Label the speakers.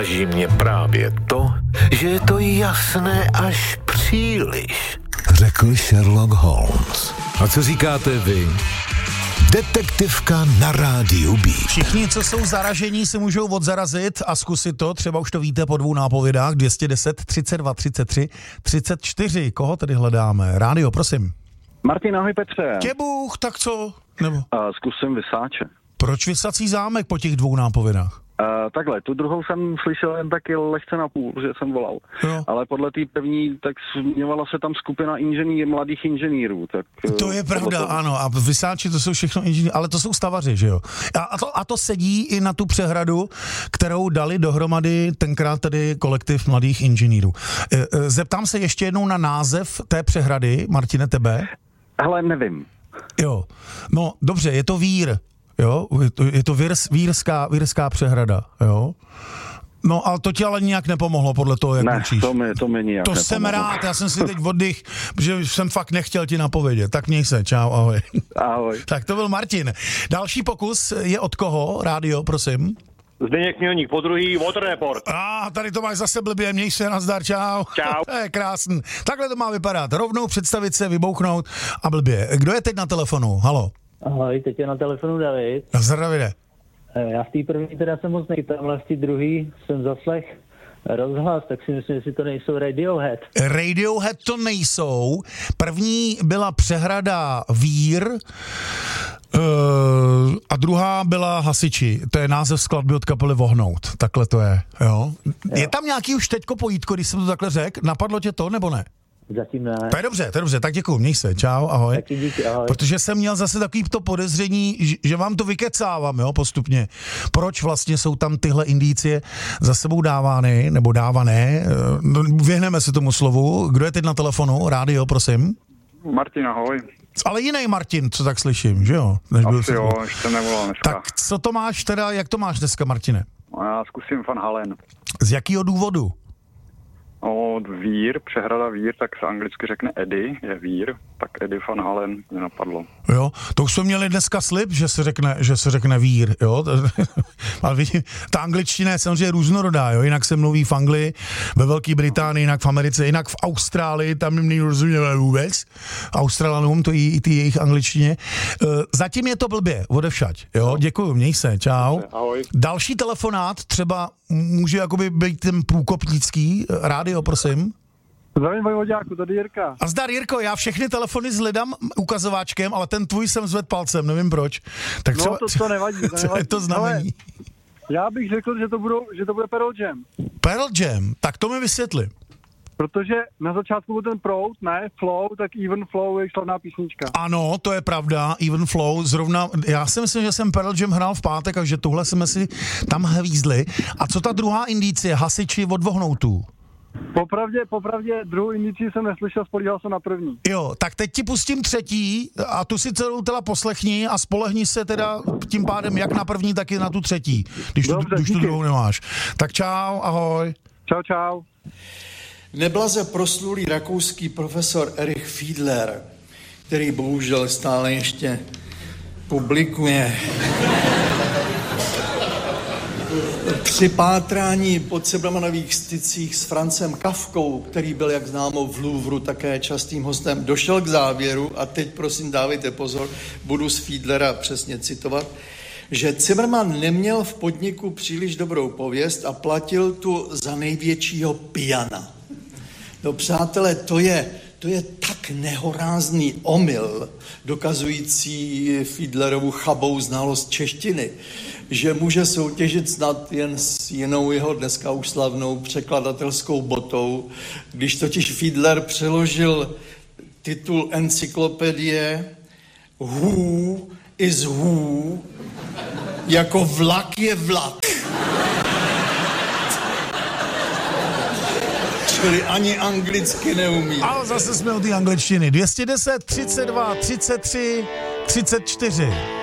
Speaker 1: Uráží mě právě to, že je to jasné až příliš, řekl Sherlock Holmes. A co říkáte vy? Detektivka na rádiu B.
Speaker 2: Všichni, co jsou zaražení, si můžou odzarazit a zkusit to. Třeba už to víte po 2 nápovědách. 210 32 33 34. Koho tedy hledáme? Rádio, prosím.
Speaker 3: Martin, ahoj Petře.
Speaker 2: Těbuch, tak co? Nebo?
Speaker 3: Zkusím Vysáče.
Speaker 2: Proč Vysací zámek po těch 2 nápovědách?
Speaker 3: Takhle, tu druhou jsem slyšel jen taky lehce na půl, že jsem volal. Jo. Ale podle té první, tak zmiňovala se tam skupina mladých inženýrů. Tak,
Speaker 2: to je pravda, ano. A Vysáči to jsou všechno inženýři, ale to jsou stavaři, že jo? A to sedí i na tu přehradu, kterou dali dohromady tenkrát tedy kolektiv mladých inženýrů. Zeptám se ještě jednou na název té přehrady, Martine, tebe?
Speaker 3: Hele, nevím.
Speaker 2: Jo, no dobře, je to Vír. Jo, je to vírská přehrada, jo. No, ale to ti ale nijak nepomohlo podle toho, jak učíš.
Speaker 3: Ne, to mi nijak nepomohlo.
Speaker 2: Jsem rád, já jsem si teď oddych, že jsem fakt nechtěl ti napovědět. Tak měj se, čau, ahoj.
Speaker 3: Ahoj.
Speaker 2: Tak to byl Martin. Další pokus je od koho? Rádio, prosím.
Speaker 4: Zdeněk Mělník, po druhý Water Report.
Speaker 2: Tady to máš zase blbě, měj se, nazdar, čau.
Speaker 4: Čau.
Speaker 2: To je krásný. Takhle to má vypadat, rovnou představit se, vybouchnout a blbě. Kdo je teď na telefonu? Halo.
Speaker 5: Ahoj, teď je na telefonu David.
Speaker 2: Nazdar, Davide.
Speaker 5: Já v té první teda jsem moc nechytal, ale v té druhý jsem zaslech rozhlas, tak si myslím, že to nejsou Radiohead.
Speaker 2: Radiohead to nejsou. První byla přehrada Vír a druhá byla Hasiči. To je název skladby od kapely Vohnout. Takhle to je, jo. Je tam nějaký už teďko pojítko, když jsem to takhle řekl? Napadlo tě to, nebo ne?
Speaker 5: Zatím ne.
Speaker 2: To je dobře, tak děkuju, měj se, čau, ahoj.
Speaker 5: Taky díky, ahoj.
Speaker 2: Protože jsem měl zase takový to podezření, že vám to vykecávám, jo, postupně. Proč vlastně jsou tam tyhle indicie za sebou dávány, nebo dávané? Vyhneme se tomu slovu. Kdo je teď na telefonu? Rádio, prosím.
Speaker 6: Martin, ahoj.
Speaker 2: Ale jiný Martin, co tak slyším, že jo?
Speaker 6: Asi jo, ještě nevolal dneska.
Speaker 2: Tak co to máš teda, jak to máš dneska, Martine?
Speaker 6: Já zkusím Van Halen.
Speaker 2: Z jakého důvodu?
Speaker 6: Od Vír, přehrada Vír, tak se anglicky řekne Eddie, je Vír, tak Eddie Van Halen mě napadlo.
Speaker 2: Jo, to už jsme měli dneska slib, že se řekne Vír, jo. Ale vidím, ta angličtina je samozřejmě různorodá, jo, jinak se mluví v Anglii, ve Velké Británii, jinak v Americe, jinak v Austrálii, tam jim nerozuměme vůbec, Australanům, to i ty jejich angličtině. Zatím je to blbě, odevšať, jo, děkuju, měj se, čau.
Speaker 6: Ahoj.
Speaker 2: Další telefonát třeba může jakoby být ten průkopnický. Rádio, prosím.
Speaker 7: Zdravím vojvoďáku, tady Jirka.
Speaker 2: A zdar, Jirko, já všechny telefony zhledám ukazováčkem, ale ten tvůj jsem zvedl palcem, nevím proč. Tak třeba,
Speaker 7: to nevadí.
Speaker 2: Co je to znamení?
Speaker 7: Já bych řekl, že to bude Pearl Jam.
Speaker 2: Pearl Jam, tak to mi vysvětli.
Speaker 7: Protože na začátku byl ten proud, ne, flow, tak Even Flow je slavná písnička.
Speaker 2: Ano, to je pravda, Even Flow, zrovna, já si myslím, že jsem Pearl Jam hrál v pátek a že tuhle jsme si tam hvízli. A co ta druhá indicie, Hasiči od Vohnoutů?
Speaker 7: Popravdě druhou indici jsem neslyšel, spolíhal jsem na první.
Speaker 2: Jo, tak teď ti pustím třetí a tu si celou teda poslechni a spolehni se teda tím pádem jak na první, tak i na tu třetí, když tu druhou nemáš. Tak čau, ahoj.
Speaker 7: Čau.
Speaker 8: Neblaze proslulý rakouský profesor Erich Fiedler, který bohužel stále ještě publikuje, při pátrání po Cebramanových stycích s Francem Kafkou, který byl, jak známo, v Louvru také častým hostem, došel k závěru, a teď prosím dávejte pozor, budu z Fiedlera přesně citovat, že Zimmermann neměl v podniku příliš dobrou pověst a platil tu za největšího pijana. No přátelé, to je tak nehorázný omyl, dokazující Fiedlerovu chabou znalost češtiny, že může soutěžit snad jen s jinou jeho dneska už slavnou překladatelskou botou, když totiž Fiedler přeložil titul encyklopedie Who is who jako vlak je vlak. Čili ani anglicky neumí.
Speaker 2: Ale zase jsme u té angličtiny. 210 32 33 34.